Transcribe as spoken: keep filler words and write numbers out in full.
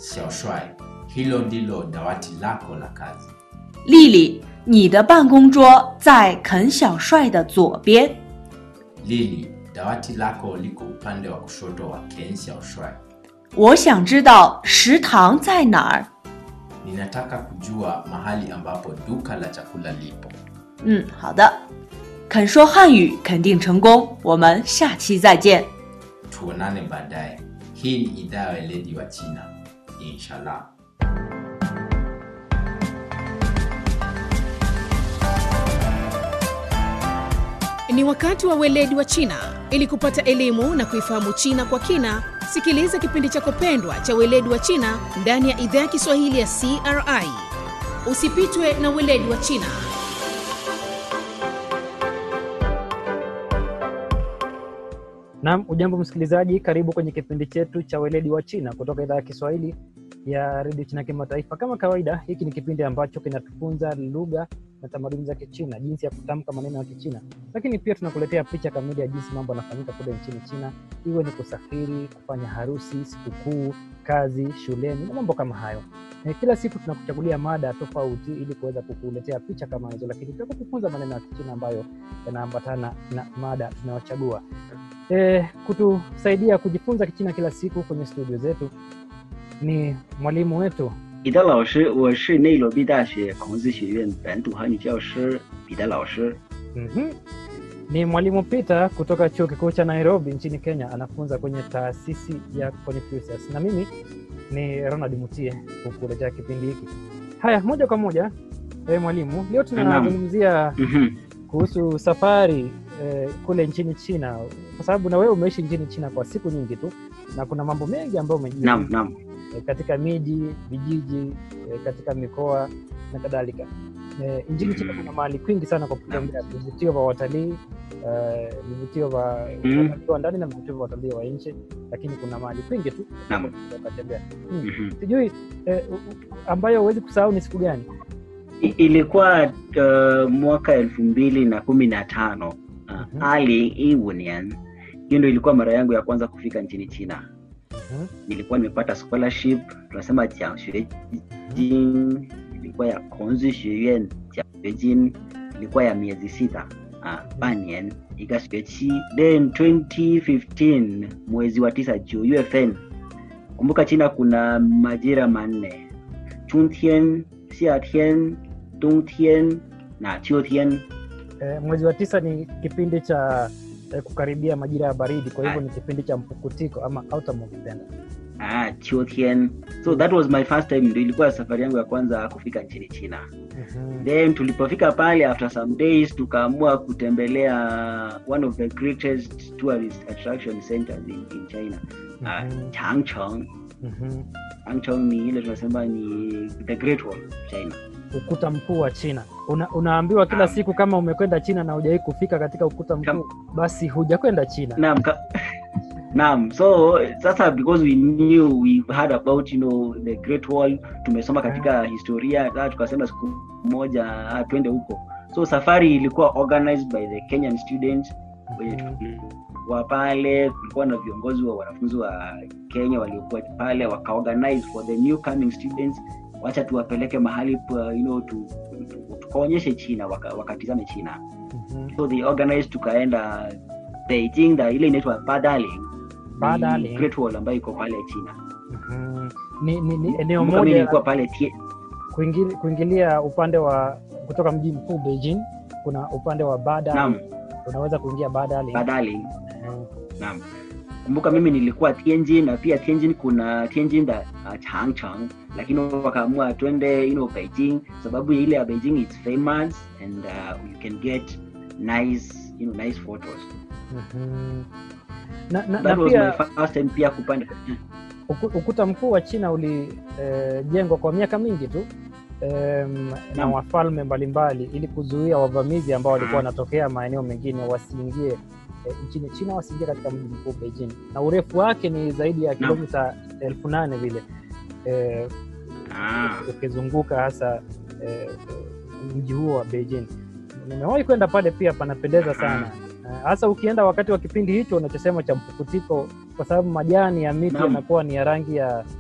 小帅, hilo ndilo dawati lako la kazi. 丽丽，你的办公桌在肯小帅的左边。 Lili, dawati lako liko upande wa kushoto wa Ken Xiaoshuai. 我想知道食堂在哪儿。 Ninataka kujua mahali ambapo duka la chakula lipo. 嗯，好的。肯说汉语肯定成功，我们下期再见。 Tuonane baadaye. Hii ni idhaa ya weledi wa China. Inshallah. Ni wakati wa weledi wa China. Ili kupata elimu na kuifahamu China kwa kina, sikiliza kipindi chako pendwa cha weledi wa China ndani ya idhaa ya Kiswahili ya C R I. Usipitwe na weledi wa China. Naam, ujambo msikilizaji, karibu kwenye kipindi chetu cha weledi wa China kutoka idhaa ya Kiswahili ya Radio China Kimataifa. Kama kawaida, hiki ni kipindi ambacho kinatufunza lugha na tamaduni za Kichina, jinsi ya kutamka maneno ya Kichina. Lakini pia tunakuletea picha kamili ya jinsi mambo yanafanyika kule nchini China, iwe ni kusafiri, kufanya harusi, sikukuu, kazi, shuleni na mambo kama hayo. Na kila siku tunakuchagulia mada tofauti ili kuweza kukuletea picha kama hizo, lakini pia kukufunza maneno ya Kichina ambayo yanaambatana na mada tunayochagua. Eh, kutusaidia kujifunza Kichina kila siku kwenye studio zetu ni mwalimu wetu 彼得老师，我是内罗毕大学孔子学院本土汉语教师彼得老师。 Mhm. Ni mwalimu Peter kutoka chuo kikuu cha Nairobi nchini Kenya, anafunza kwenye taasisi ya Confucius. Na mimi ni Ronald Mutie kukuletea kipindi hiki. Haya, moja kwa moja, wewe mwalimu, leo tunazungumzia kuhusu safari eh, kule nchini China, kwa sababu na wewe umeishi nchini China kwa siku nyingi tu na kuna mambo mengi ambayo umejua. Naam, naam. E, katika miji, vijiji, e, katika mikoa na kadhalika. E, nchini China kuna mahali kwingi sana kwa kutembea, vivutio vya watalii, uh, vivutio vya watalii wa ndani na vivutio vya watalii wa nje, lakini kuna mahali kwingi tu kwa kutembea. Hmm. Mm-hmm. Sijui e, ambayo huwezi kusahau ni siku gani? I, ilikuwa uh, mwaka elfu mbili na kumi na tano. Uh, mm-hmm. Ali Iwunian. Hiyo ndio ilikuwa mara yangu ya kwanza kufika nchini China. Hmm? Nilikuwa nimepata scholarship, tunasema Jiangxuejin, ilikuwa ya Confucius Yuan Jiangxuejin, ilikuwa ya miezi sita, ah, banian, ikashwechi. Then twenty fifteen mwezi wa tisa Jiu Yue Fen. Kumbuka China kuna majira manne: Chuntian, Xiatian, Dongtian na Qiutian. Eh, mwezi wa tisa ni kipindi cha kukaribia majira ya baridi, kwa hivyo ni kipindi cha mpukutiko ama autumn ukipenda. Ah, Qiutian. So that was my first time, ndio ilikuwa safari yangu ya kwanza kufika nchini China. Mm-hmm. Then tulipofika pale, after some days tukaamua kutembelea one of the greatest tourist attraction centers in, in China. Mm-hmm. uh, Changcheng. Mm-hmm. Changcheng ni ile tunasema ni the Great Wall of China, ukuta mkuu wa China. Una, unaambiwa kila um, siku kama umekwenda China na hujawahi kufika katika ukuta mkuu, kam, basi hujakwenda China. Naam. Naam. So sasa because we knew, we heard about, you know, the Great Wall, tumesoma katika yeah. historia, sasa tukasema siku moja ah, twende huko. So safari ilikuwa organized by the Kenyan students. Mm-hmm. Wa pale kulikuwa na viongozi wa wanafunzi wa Kenya waliokuwa pale, wakaorganize for the new coming students, wacha tuwapeleke mahali pa, you know, tu tukaonyeshe China, wakatizame waka China. Mm-hmm. So they organized, tukaenda Beijing, da ile inaitwa Badaling. Badaling, Great Wall ambayo iko pale China. Mm-hmm. Ni ni, ni eneo moja ilikuwa pale tie... kuingilia, kuingilia upande wa kutoka mji mkuu Beijing, kuna upande wa Badaling. Naam. Unaweza kuingia Badaling. Badaling. Mm-hmm. Naam. Kumbuka mimi nilikuwa Tianjin, na pia Tianjin kuna Tianjin da uh, Changcheng, lakini wakaamua twende, you know, Beijing sababu ile ya Beijing it's famous and uh, you can get nice, you know, nice photos. Mhm. Na, na, that na was pia, my first time pia kupanda. Ukuta mkuu wa China ulijengwa eh, kwa miaka mingi tu eh, na wafalme mbalimbali ili kuzuia wavamizi ambao walikuwa wanatokea maeneo mengine wasiingie E, nchini China, wasiingia katika mji mkuu Beijing. Na urefu wake ni zaidi ya kilomita elfu nane vile eh, ah. ukizunguka hasa eh, mji huo wa Beijing. Nimewahi kwenda pale pia, panapendeza sana. Hasa ukienda wakati wa kipindi hicho unachosema cha mpukutiko, kwa sababu majani ya miti yanakuwa ni ya rangi ya